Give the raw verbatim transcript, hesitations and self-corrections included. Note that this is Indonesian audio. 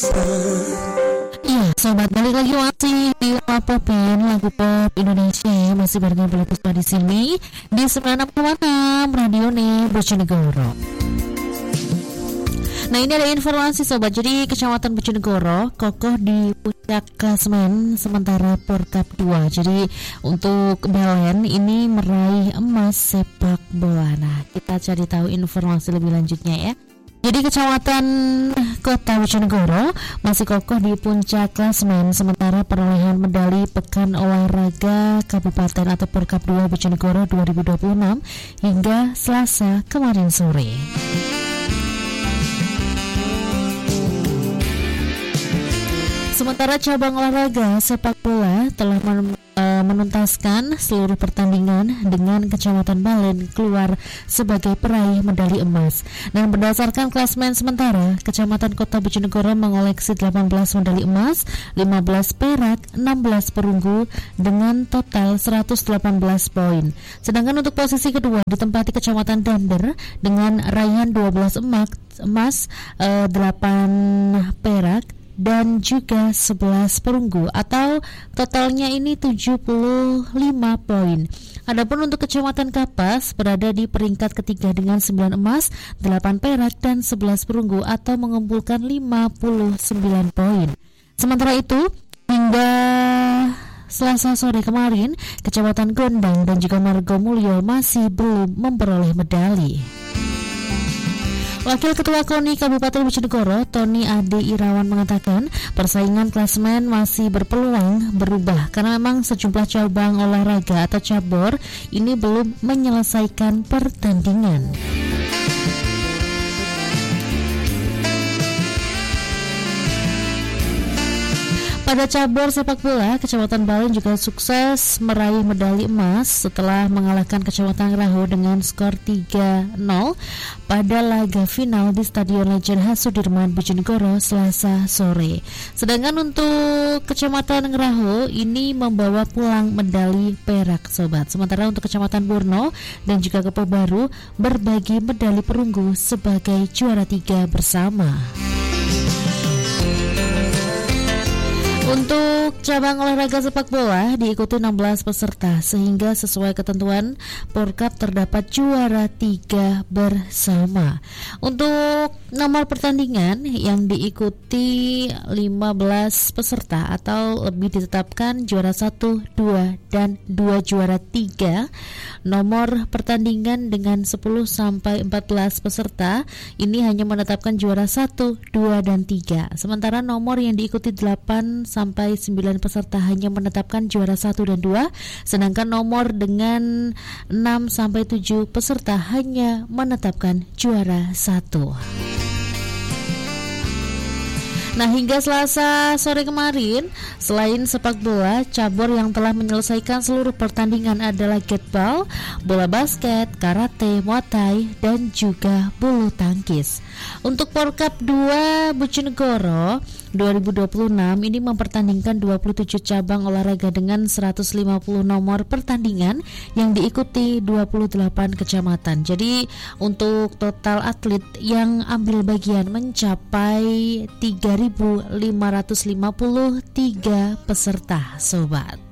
Iya, sobat, balik lagi masih di Popin, lagu pop Indonesia ya, masih bareng Bella Puspa di sini di sembilan puluh enam koma enam Radio Ne Bojonegoro. Nah, ini ada informasi sobat. Jadi Kecamatan Bojonegoro kokoh di puncak klasemen sementara Porkap dua. Jadi untuk Belen ini meraih emas sepak bola. Nah, kita cari tahu informasi lebih lanjutnya ya. Jadi Kecamatan Kota Bojonegoro masih kokoh di puncak klasemen sementara perolehan medali Pekan Olahraga Kabupaten atau Porkap dua Bojonegoro dua ribu dua puluh enam hingga Selasa kemarin sore. Sementara cabang olahraga sepak bola telah men- menuntaskan seluruh pertandingan dengan Kecamatan Balen keluar sebagai peraih medali emas. Dan berdasarkan klasemen sementara, Kecamatan Kota Bojonegoro mengoleksi delapan belas medali emas, lima belas perak, enam belas perunggu dengan total seratus delapan belas poin. Sedangkan untuk posisi kedua ditempati Kecamatan Dander dengan raihan dua belas emas, emas eh, delapan perak dan juga sebelas perunggu atau totalnya ini tujuh puluh lima poin. Adapun untuk Kecamatan Kapas berada di peringkat ketiga dengan sembilan emas, delapan perak dan sebelas perunggu atau mengumpulkan lima puluh sembilan poin. Sementara itu hingga Selasa sore kemarin Kecamatan Gondang dan juga Margomulyo masih belum memperoleh medali. Wakil Ketua KONI Kabupaten Bojonegoro, Tony Ade Irawan mengatakan persaingan klasemen masih berpeluang berubah karena memang sejumlah cabang olahraga atau cabur ini belum menyelesaikan pertandingan. Pada cabur sepak bola, Kecamatan Balen juga sukses meraih medali emas setelah mengalahkan Kecamatan Raho dengan skor tiga nol pada laga final di Stadion Legend H Sudirman Bojonegoro Selasa sore. Sedangkan untuk Kecamatan Raho ini membawa pulang medali perak sobat. Sementara untuk Kecamatan Burno dan juga Kepo Baru berbagi medali perunggu sebagai juara tiga bersama. Untuk cabang olahraga sepak bola diikuti enam belas peserta sehingga sesuai ketentuan Porkap terdapat juara tiga bersama. Untuk nomor pertandingan yang diikuti lima belas peserta atau lebih ditetapkan juara satu, dua dan dua juara tiga. Nomor pertandingan dengan sepuluh sampai empat belas peserta ini hanya menetapkan juara satu, dua dan tiga. Sementara nomor yang diikuti delapan sampai sembilan peserta hanya menetapkan juara satu dan dua, sedangkan nomor dengan enam sampai tujuh peserta hanya menetapkan juara satu. Nah, hingga Selasa sore kemarin, selain sepak bola, cabur yang telah menyelesaikan seluruh pertandingan adalah gateball, bola basket, karate, muay thai, dan juga bulu tangkis. Untuk Porkap dua Bojonegoro dua ribu dua puluh enam ini mempertandingkan dua puluh tujuh cabang olahraga dengan seratus lima puluh nomor pertandingan yang diikuti dua puluh delapan kecamatan. Jadi untuk total atlet yang ambil bagian mencapai tiga ribu lima ratus lima puluh tiga peserta sobat.